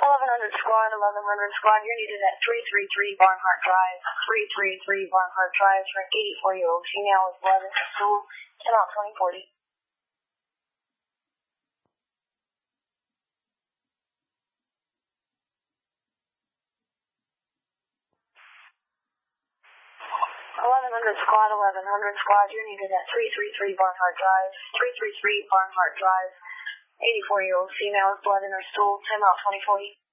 1100 squad, 1100 squad, you're needed at 333 Barnhart Drive, 333 Barnhart Drive for an 84-year-old female with blood in her stool, 10 out 2040. 1100 squad, 1100 squad, you're needed at 333 Barnhart Drive, 333 Barnhart Drive, 84-year-old female with blood in her stool, 10 out 2040.